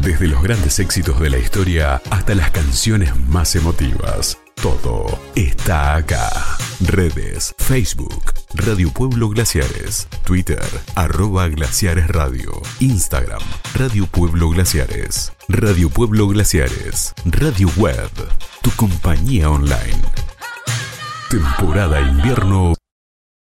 Desde los grandes éxitos de la historia hasta las canciones más emotivas, todo está acá. Redes, Facebook, Radio Pueblo Glaciares, Twitter, @Glaciares Radio, Instagram, Radio Pueblo Glaciares, Radio Pueblo Glaciares, Radio Web, tu compañía online. Temporada invierno